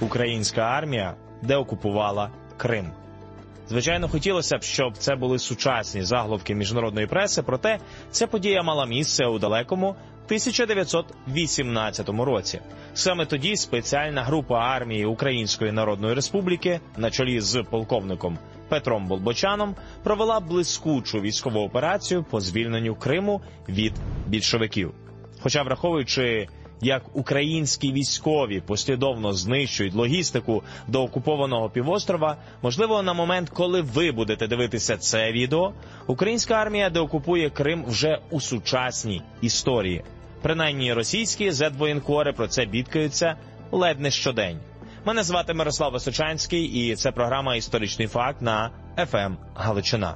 українська армія деокупувала Крим. Звичайно, хотілося б, щоб це були сучасні заголовки міжнародної преси, проте ця подія мала місце у далекому 1918 році. Саме тоді спеціальна група армії Української Народної Республіки на чолі з полковником Петром Болбочаном провела блискучу військову операцію по звільненню Криму від більшовиків. Хоча, враховуючи, як українські військові послідовно знищують логістику до окупованого півострова, можливо, на момент, коли ви будете дивитися це відео, українська армія деокупує Крим вже у сучасній історії. Принаймні російські зет-воєнкори про це бідкаються ледь не щодень. Мене звати Мирослав Височанський, і це програма «Історичний факт» на FM Галичина.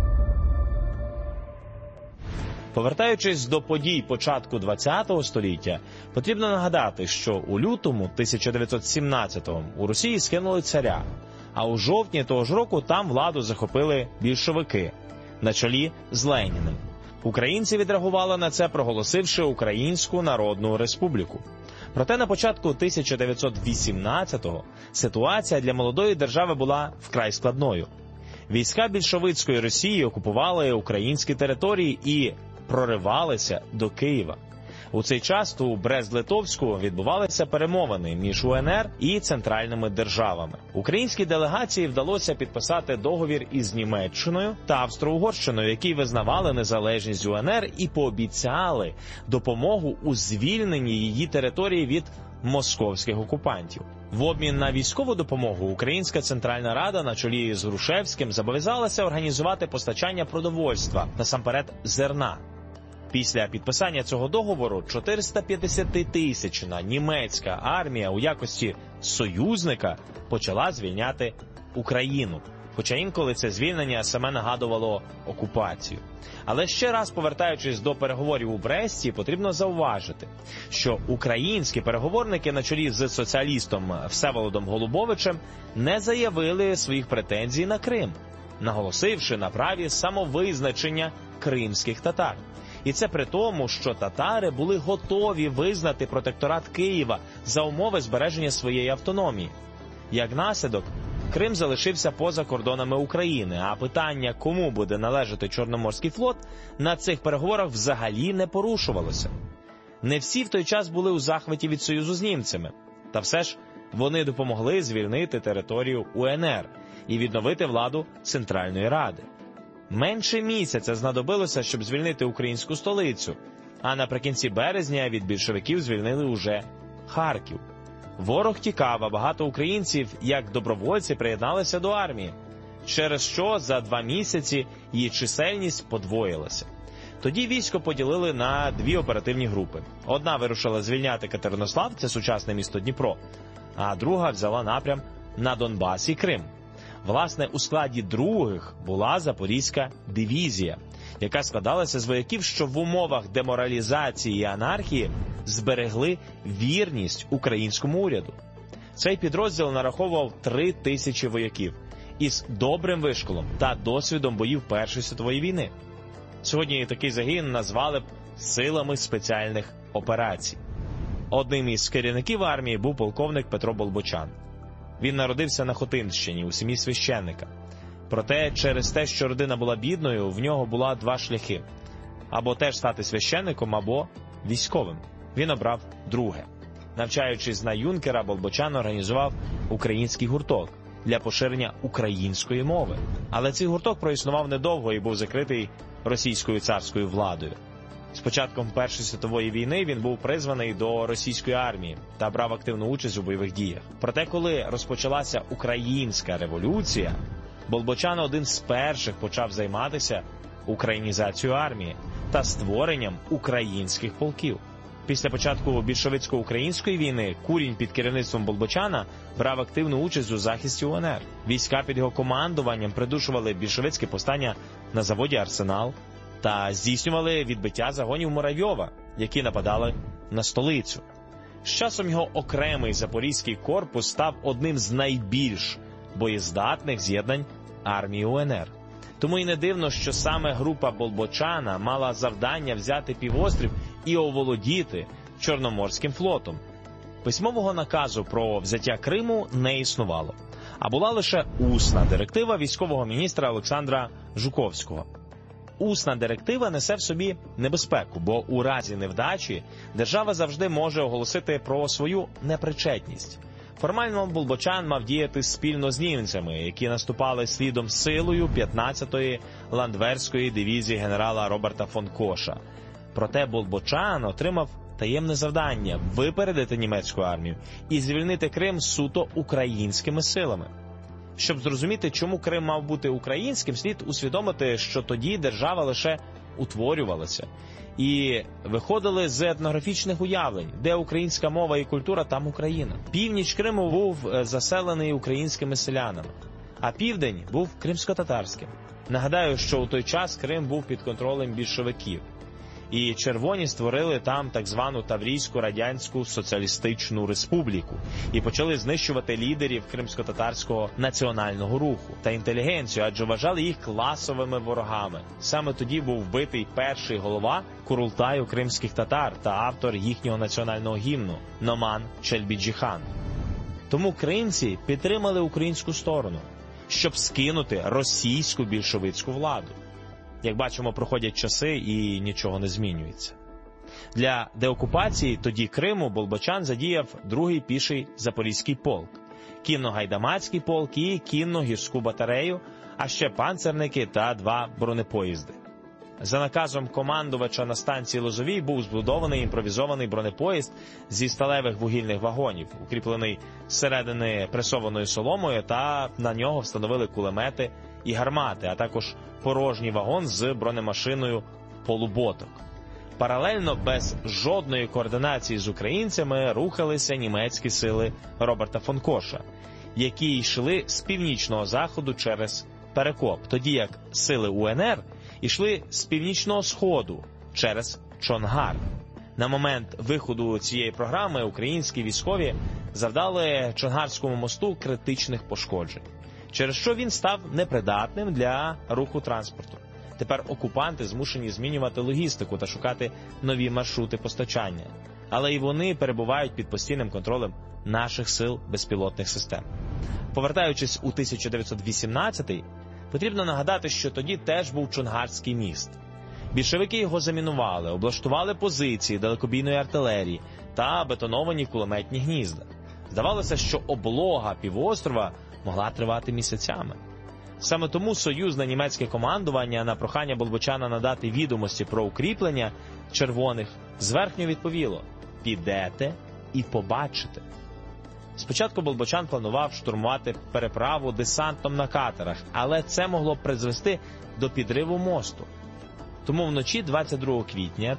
Повертаючись до подій початку ХХ століття, потрібно нагадати, що у лютому 1917-го у Росії скинули царя, а у жовтні того ж року там владу захопили більшовики на чолі з Леніним. Українці відреагували на це, проголосивши Українську Народну Республіку. Проте на початку 1918-го ситуація для молодої держави була вкрай складною. Війська більшовицької Росії окупували українські території і проривалися до Києва. У цей час у Брест-Литовську відбувалися перемовини між УНР і центральними державами. Українській делегації вдалося підписати договір із Німеччиною та Австро-Угорщиною, які визнавали незалежність УНР і пообіцяли допомогу у звільненні її території від московських окупантів. В обмін на військову допомогу Українська Центральна Рада на чолі з Грушевським зобов'язалася організувати постачання продовольства, насамперед зерна. Після підписання цього договору 450-тисячна німецька армія у якості союзника почала звільняти Україну. Хоча інколи це звільнення саме нагадувало окупацію. Але ще раз, повертаючись до переговорів у Бресті, потрібно зауважити, що українські переговорники на чолі з соціалістом Всеволодом Голубовичем не заявили своїх претензій на Крим, наголосивши на праві самовизначення кримських татар. І це при тому, що татари були готові визнати протекторат Києва за умови збереження своєї автономії. Як наслідок, Крим залишився поза кордонами України, а питання, кому буде належати Чорноморський флот, на цих переговорах взагалі не порушувалося. Не всі в той час були у захваті від союзу з німцями. Та все ж вони допомогли звільнити територію УНР і відновити владу Центральної Ради. Менше місяця знадобилося, щоб звільнити українську столицю, а наприкінці березня від більшовиків звільнили уже Харків. Ворог тікав, а багато українців, як добровольці, приєдналися до армії, через що за 2 місяці її чисельність подвоїлася. Тоді військо поділили на 2 оперативні групи. Одна вирушила звільняти Катеринослав, це сучасне місто Дніпро, а друга взяла напрям на Донбас і Крим. Власне, у складі других була Запорізька дивізія, яка складалася з вояків, що в умовах деморалізації і анархії зберегли вірність українському уряду. Цей підрозділ нараховував 3000 вояків із добрим вишколом та досвідом боїв Першої світової війни. Сьогодні такий загін назвали б силами спеціальних операцій. Одним із керівників армії був полковник Петро Болбочан. Він народився на Хотинщині у сім'ї священника. Проте через те, що родина була бідною, в нього була 2 шляхи – або теж стати священником, або військовим. Він обрав друге. Навчаючись на юнкера, Болбочан організував український гурток для поширення української мови. Але цей гурток проіснував недовго і був закритий російською царською владою. З початком Першої світової війни він був призваний до російської армії та брав активну участь у бойових діях. Проте, коли розпочалася Українська революція, Болбочан один з перших почав займатися українізацією армії та створенням українських полків. Після початку більшовицько-української війни Курінь під керівництвом Болбочана брав активну участь у захисті УНР. Війська під його командуванням придушували більшовицьке повстання на заводі «Арсенал» та здійснювали відбиття загонів Муравйова, які нападали на столицю. З часом його окремий Запорізький корпус став одним з найбільш боєздатних з'єднань армії УНР. Тому і не дивно, що саме група Болбочана мала завдання взяти півострів і оволодіти Чорноморським флотом. Письмового наказу про взяття Криму не існувало, а була лише усна директива військового міністра Олександра Жуковського. Усна директива несе в собі небезпеку, бо у разі невдачі держава завжди може оголосити про свою непричетність. Формально Болбочан мав діяти спільно з німцями, які наступали слідом силою 15-ї ландверської дивізії генерала Роберта фон Коша. Проте Болбочан отримав таємне завдання – випередити німецьку армію і звільнити Крим суто українськими силами. Щоб зрозуміти, чому Крим мав бути українським, слід усвідомити, що тоді держава лише утворювалася. І виходили з етнографічних уявлень, де українська мова і культура, там Україна. Північ Криму був заселений українськими селянами, а південь був кримсько-татарським. Нагадаю, що у той час Крим був під контролем більшовиків. І червоні створили там так звану Таврійську радянську соціалістичну республіку і почали знищувати лідерів кримсько-татарського національного руху та інтелігенцію, адже вважали їх класовими ворогами. Саме тоді був вбитий перший голова Курултаю кримських татар та автор їхнього національного гімну Номан Челбіджіхан. Тому кримці підтримали українську сторону, щоб скинути російську більшовицьку владу. Як бачимо, проходять часи і нічого не змінюється. Для деокупації тоді Криму Болбочан задіяв 2-й піший Запорізький полк, кінно-гайдамацький полк і кінно-гірську батарею, а ще панцерники та 2 бронепоїзди. За наказом командувача на станції Лозовій був збудований імпровізований бронепоїзд зі сталевих вугільних вагонів, укріплений зсередини пресованою соломою, та на нього встановили кулемети і гармати, а також порожній вагон з бронемашиною полуботок. Паралельно, без жодної координації з українцями, рухалися німецькі сили Роберта фон Коша, які йшли з північного заходу через Перекоп, тоді як сили УНР йшли з північного сходу через Чонгар. На момент виходу цієї програми українські військові завдали Чонгарському мосту критичних пошкоджень, через що він став непридатним для руху транспорту. Тепер окупанти змушені змінювати логістику та шукати нові маршрути постачання. Але і вони перебувають під постійним контролем наших сил безпілотних систем. Повертаючись у 1918-й, потрібно нагадати, що тоді теж був Чонгарський міст. Більшовики його замінували, облаштували позиції далекобійної артилерії та бетоновані кулеметні гнізда. Здавалося, що облога півострова могла тривати місяцями. Саме тому союзне німецьке командування на прохання Болбочана надати відомості про укріплення червоних зверхньо відповіло: «Підете і побачите». Спочатку Болбочан планував штурмувати переправу десантом на катерах, але це могло призвести до підриву мосту. Тому вночі 22 квітня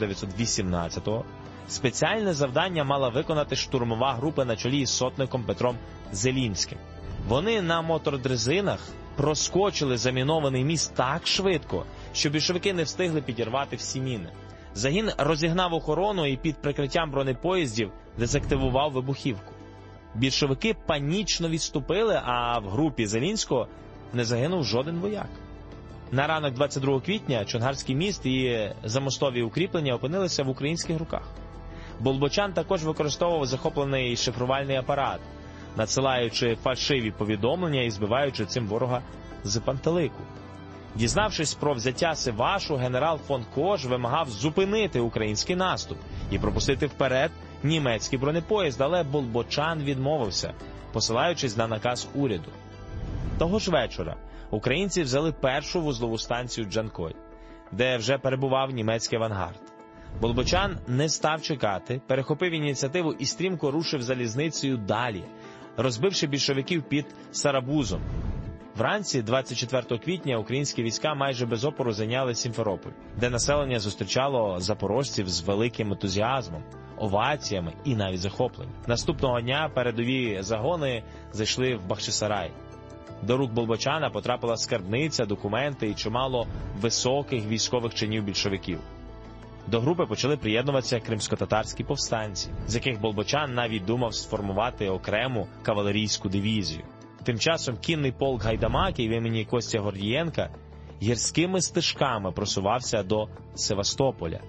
1918-го спеціальне завдання мала виконати штурмова група на чолі із сотником Петром Зелінським. Вони на мотордрезинах проскочили замінований міст так швидко, що більшовики не встигли підірвати всі міни. Загін розігнав охорону і під прикриттям бронепоїздів дезактивував вибухівку. Більшовики панічно відступили, а в групі Зелінського не загинув жоден вояк. На ранок 22 квітня Чонгарський міст і замостові укріплення опинилися в українських руках. Болбочан також використовував захоплений шифрувальний апарат, надсилаючи фальшиві повідомлення і збиваючи цим ворога з пантелику. Дізнавшись про взяття Сивашу, генерал фон Кош вимагав зупинити український наступ і пропустити вперед німецький бронепоїзд, але Болбочан відмовився, посилаючись на наказ уряду. Того ж вечора українці взяли першу вузлову станцію Джанкой, де вже перебував німецький авангард. Болбочан не став чекати, перехопив ініціативу і стрімко рушив залізницею далі, розбивши більшовиків під Сарабузом. Вранці 24 квітня українські війська майже без опору зайняли Сімферополь, де населення зустрічало запорожців з великим ентузіазмом, оваціями і навіть захопленням. Наступного дня передові загони зайшли в Бахчисарай. До рук Болбочана потрапила скарбниця, документи і чимало високих військових чинів більшовиків. До групи почали приєднуватися кримсько-татарські повстанці, з яких Болбочан навіть думав сформувати окрему кавалерійську дивізію. Тим часом кінний полк гайдамаків імені Костя Гордієнка гірськими стежками просувався до Севастополя.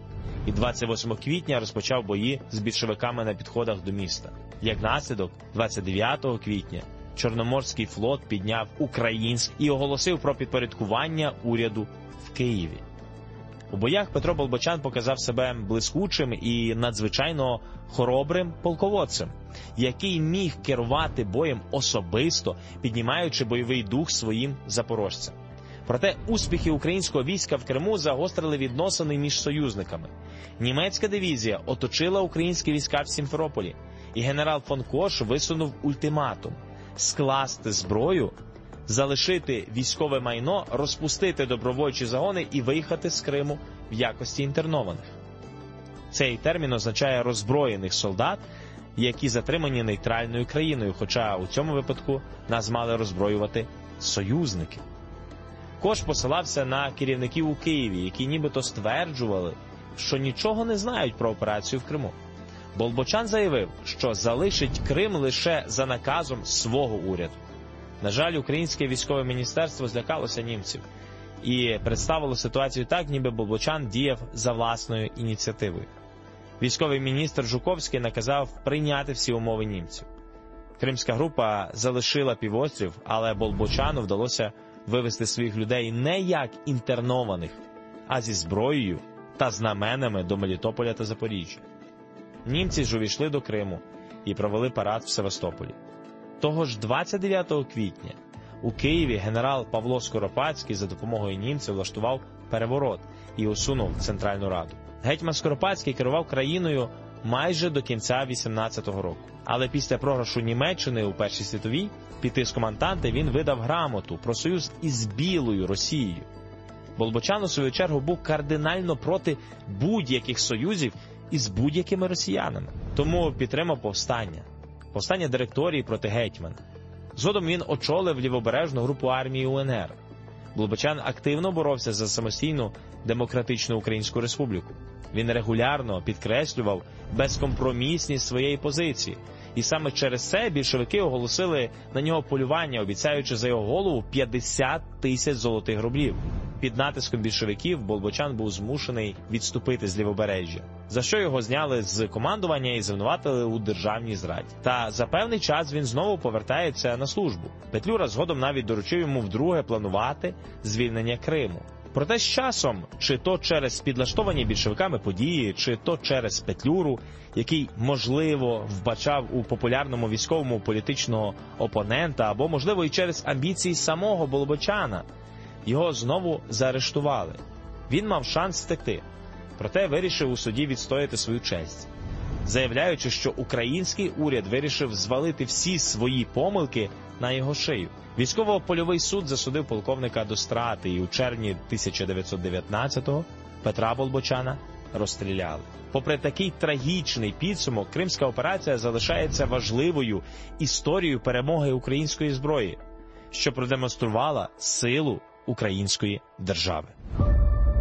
і 28 квітня розпочав бої з більшовиками на підходах до міста. Як наслідок, 29 квітня Чорноморський флот підняв Українськ і оголосив про підпорядкування уряду в Києві. У боях Петро Болбочан показав себе блискучим і надзвичайно хоробрим полководцем, який міг керувати боєм особисто, піднімаючи бойовий дух своїм запорожцям. Проте успіхи українського війська в Криму загострили відносини між союзниками. Німецька дивізія оточила українські війська в Сімферополі, і генерал фон Кош висунув ультиматум – скласти зброю, залишити військове майно, розпустити добровольчі загони і виїхати з Криму в якості інтернованих. Цей термін означає роззброєних солдат, які затримані нейтральною країною, хоча у цьому випадку нас мали роззброювати союзники. Кош посилався на керівників у Києві, які нібито стверджували, що нічого не знають про операцію в Криму. Болбочан заявив, що залишить Крим лише за наказом свого уряду. На жаль, українське військове міністерство злякалося німців і представило ситуацію так, ніби Болбочан діяв за власною ініціативою. Військовий міністр Жуковський наказав прийняти всі умови німців. Кримська група залишила півострів, але Болбочану вдалося вивести своїх людей не як інтернованих, а зі зброєю та знаменами до Мелітополя та Запоріжжя. Німці ж увійшли до Криму і провели парад в Севастополі. Того ж 29 квітня у Києві генерал Павло Скоропадський за допомогою німців влаштував переворот і усунув Центральну Раду. Гетьман Скоропадський керував країною майже до кінця 18-го року. Але після програшу Німеччини у Першій світовій під тиском Антанти він видав грамоту про союз із Білою Росією. Болбочан у свою чергу був кардинально проти будь-яких союзів із будь-якими росіянами. Тому підтримав повстання директорії проти гетьмана. Згодом він очолив лівобережну групу армії УНР. Болбочан активно боровся за самостійну демократичну Українську Республіку. Він регулярно підкреслював безкомпромісність своєї позиції. І саме через це більшовики оголосили на нього полювання, обіцяючи за його голову 50 тисяч золотих рублів. Під натиском більшовиків Болбочан був змушений відступити з лівобережжя, за що його зняли з командування і звинуватили у державній зраді. Та за певний час він знову повертається на службу. Петлюра згодом навіть доручив йому вдруге планувати звільнення Криму. Проте з часом, чи то через підлаштовані більшовиками події, чи то через Петлюру, який, можливо, вбачав у популярному військовому політичного опонента, або, можливо, і через амбіції самого Болбочана, його знову заарештували. Він мав шанс втекти, проте вирішив у суді відстояти свою честь, заявляючи, що український уряд вирішив звалити всі свої помилки на його шию. Військово-польовий суд засудив полковника до страти, і у червні 1919-го Петра Болбочана розстріляли. Попри такий трагічний підсумок, Кримська операція залишається важливою історією перемоги української зброї, що продемонструвала силу української держави.